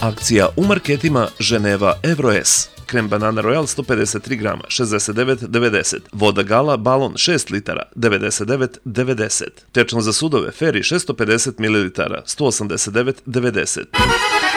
Akcija u marketima Ženeva Evro S. Krem banana Royal 153 grama, 69,90. Voda Gala balon 6 litara, 99,90. Tečan za sudove Feri 650 ml, 189,90.